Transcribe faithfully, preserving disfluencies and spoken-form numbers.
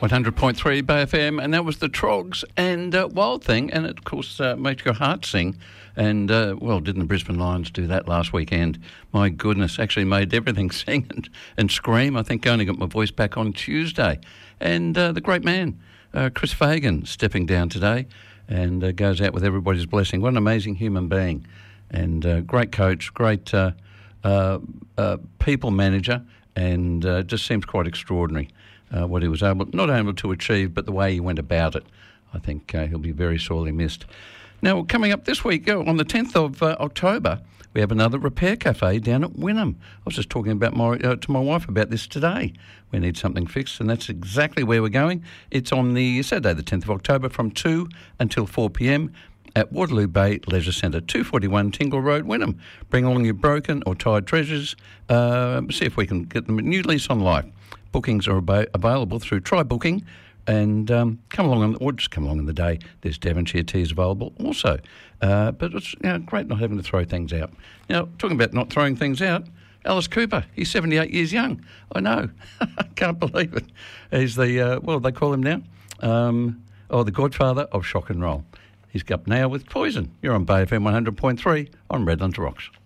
one hundred point three Bay F M, and that was the Trogs and uh, Wild Thing, and it, of course, uh, makes your heart sing. And, uh, well, didn't the Brisbane Lions do that last weekend? My goodness, actually made everything sing and, and scream. I think I only got my voice back on Tuesday. And uh, the great man, uh, Chris Fagan, stepping down today and uh, goes out with everybody's blessing. What an amazing human being. And uh, great coach, great uh, uh, uh, people manager, and uh, just seems quite extraordinary uh, what he was able, not able to achieve, but the way he went about it. I think uh, he'll be very sorely missed. Now, coming up this week, uh, on the tenth of uh, October, we have another repair cafe down at Wynnum. I was just talking about my uh, to my wife about this today. We need something fixed, and that's exactly where we're going. It's on the Saturday, the tenth of October, from two until four p.m. at Waterloo Bay Leisure Centre, two forty-one Tingle Road, Wynnum. Bring along your broken or tired treasures. Uh, see if we can get them a new lease on life. Bookings are ab- available through Try Booking. And um, come along, on, or just come along in the day. There's Devonshire teas available also. Uh, but it's you know, great not having to throw things out. Now, talking about not throwing things out, Alice Cooper, he's seventy-eight years young. I know. I can't believe it. He's the, uh, what do they call him now? Um, oh, the godfather of shock and roll. He's up now with Poison. You're on Bay F M one hundred point three on Redlands Rocks.